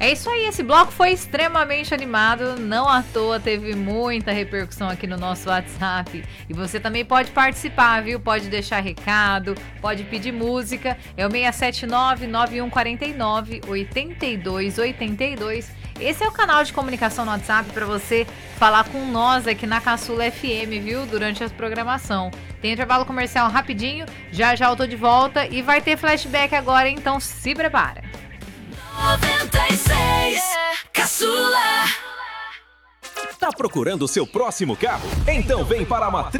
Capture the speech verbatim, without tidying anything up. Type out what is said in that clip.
É isso aí, esse bloco foi extremamente animado, não à toa teve muita repercussão aqui no nosso WhatsApp. E você também pode participar, viu? Pode deixar recado, pode pedir música. É o seis sete nove, nove um quatro nove, oito dois oito dois. Esse é o canal de comunicação no WhatsApp para você falar com nós aqui na Caçula F M, viu? Durante a programação. Tem intervalo comercial rapidinho, já já eu tô de volta e vai ter flashback agora, então se prepara. noventa e seis Caçula. Tá procurando o seu próximo carro? Então vem para a Matriz